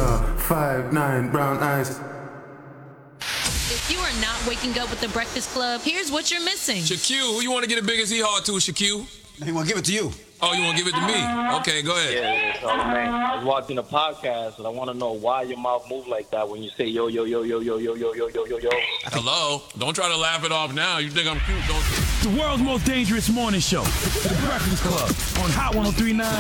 5'9", brown eyes. If you are not waking up with the Breakfast Club, here's what you're missing. Shaquille, who you want to get the biggest hee-haw to, Shaquille? He want to give it to you. Oh, you want to give it to me? Okay, go ahead. Yeah, Charlamagne. I was watching a podcast, and I want to know why your mouth moves like that when you say yo, yo, yo, yo, yo, yo, yo, yo, yo, yo, yo. Hello? Don't try to laugh it off now. You think I'm cute, don't you? The world's most dangerous morning show. The Breakfast Club on Hot 103.9.